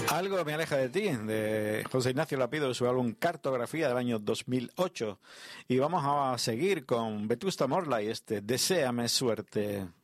Algo me aleja de ti, de José Ignacio Lapido, de su álbum Cartografía del año 2008. Y vamos a seguir con Vetusta Morla y Deséame suerte.